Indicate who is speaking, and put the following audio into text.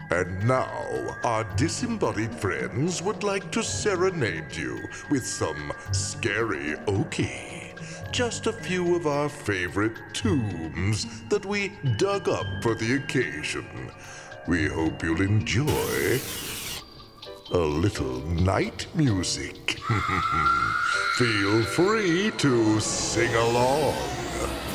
Speaker 1: And now, our disembodied friends would like to serenade you with some scary okie. Just a few of our favorite tombs that we dug up for the occasion. We hope you'll enjoy a little night music. Feel free to sing along.